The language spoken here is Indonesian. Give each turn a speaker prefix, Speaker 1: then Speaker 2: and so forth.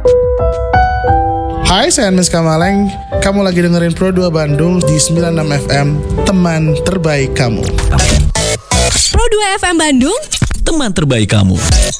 Speaker 1: Hai, saya Miss Kamaleng. Kamu lagi dengerin Pro 2 Bandung di 96 FM, teman terbaik kamu.
Speaker 2: Pro 2 FM Bandung,
Speaker 3: teman terbaik kamu.